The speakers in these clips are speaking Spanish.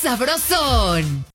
sabrosón.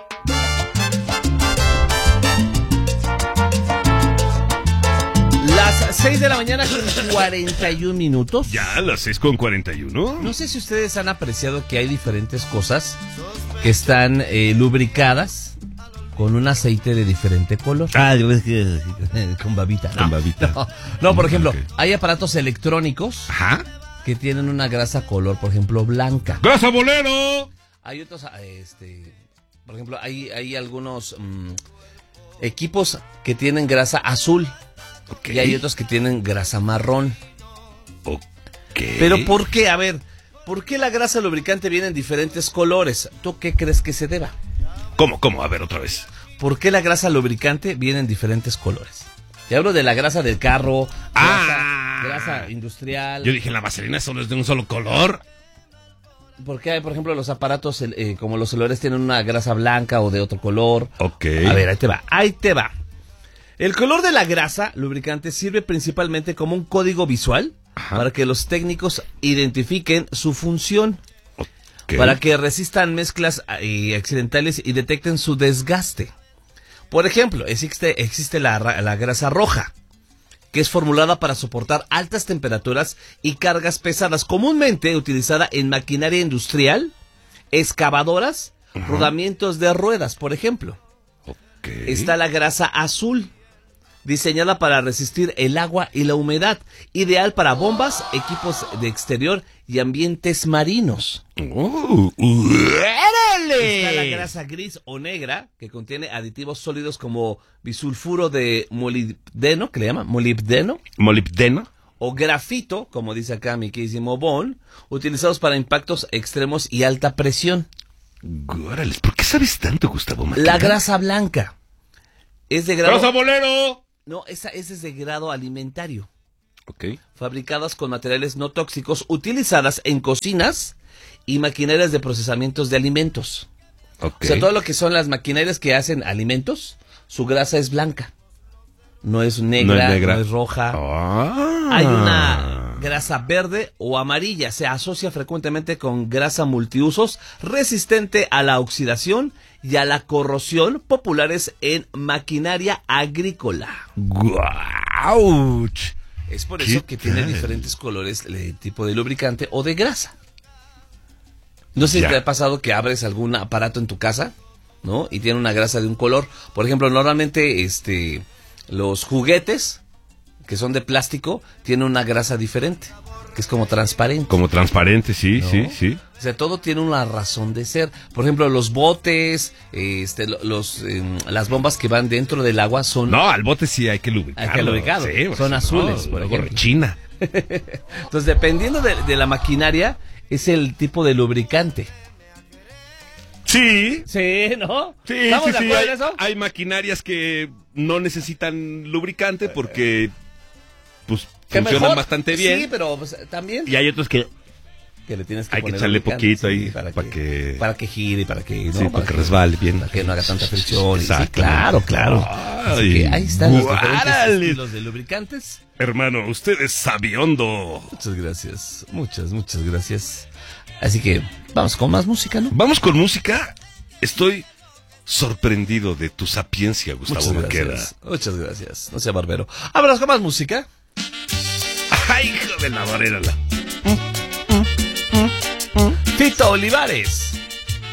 Las 6 de la mañana con 41 minutos. Ya, las 6:41. No sé si ustedes han apreciado que hay diferentes cosas que están lubricadas con un aceite de diferente color. Ah, yo creo que Con babita. con babita. No, por ejemplo, Ok. hay aparatos electrónicos Ajá. que tienen una grasa color, por ejemplo, blanca. ¡Grasa bolero! Hay otros, por ejemplo, hay algunos equipos que tienen grasa azul. Ok. Y hay otros que tienen grasa marrón. Ok. Pero ¿por qué? A ver, ¿por qué la grasa lubricante viene en diferentes colores? ¿Tú qué crees que se deba? ¿Cómo? A ver, otra vez. ¿Por qué la grasa lubricante viene en diferentes colores? Te hablo de la grasa del carro, grasa industrial. Yo dije, la vaselina solo es de un solo color. ¿Por qué, por ejemplo, los aparatos como los celulares tienen una grasa blanca o de otro color? Ok. A ver, ahí te va. El color de la grasa lubricante sirve principalmente como un código visual para que los técnicos identifiquen su función, para que resistan mezclas accidentales y detecten su desgaste. Por ejemplo, existe la grasa roja, que es formulada para soportar altas temperaturas y cargas pesadas, comúnmente utilizada en maquinaria industrial, excavadoras, rodamientos de ruedas, por ejemplo. Okay. Está la grasa azul, diseñada para resistir el agua y la humedad, ideal para bombas, equipos de exterior y ambientes marinos. Está la grasa gris o negra, que contiene aditivos sólidos como bisulfuro de molibdeno, que le llaman molibdeno, o grafito, como dice acá mi queridísimo Bon, utilizados para impactos extremos y alta presión. Órale, ¿por qué sabes tanto, Gustavo Maqueda? La grasa blanca es de grado... ¡Grasa bolero! No, esa es de grado alimentario. Ok. Fabricadas con materiales no tóxicos, utilizadas en cocinas y maquinarias de procesamientos de alimentos. Ok. O sea, todo lo que son las maquinarias que hacen alimentos, su grasa es blanca. No es negra, no es roja. Ah. Hay una grasa verde o amarilla. Se asocia frecuentemente con grasa multiusos, resistente a la oxidación y a la corrosión, populares en maquinaria agrícola. ¡Guauch! Es por eso que tiene diferentes colores de tipo de lubricante o de grasa. No sé si te ha pasado que abres algún aparato en tu casa, ¿no? Y tiene una grasa de un color. Por ejemplo, normalmente los juguetes que son de plástico tienen una grasa diferente, que es como transparente. Como transparente, sí, ¿no? sí. O sea, todo tiene una razón de ser. Por ejemplo, los botes, las bombas que van dentro del agua son... No, al bote sí hay que lubricarlo. Hay que lubricarlo. Sí, pues, Son azules, por luego ejemplo. rechina. Entonces, dependiendo de la maquinaria, es el tipo de lubricante. Sí. Sí, ¿no? Sí, ¿Estamos de acuerdo en eso? Hay maquinarias que no necesitan lubricante porque pues Que funcionan mejor, bastante bien. Sí, pero pues, también Y hay otros que le tienes que hay que poner echarle lubricante, poquito ahí sí, para que gire, para que ¿no? sí, para que resbale bien, para que no haga tanta fricción. Exacto. Sí, claro. Así Ay, que ahí están los diferentes ¡guárale! estilos de lubricantes. Hermano, usted es sabiondo. Muchas gracias, muchas gracias. Así que vamos con más música, ¿no? Vamos con música. Estoy sorprendido de tu sapiencia, Gustavo Maqueda. Muchas gracias. No sea barbero. Vámonos con más música. Ay, hijo de la barrera. Tito Olivares.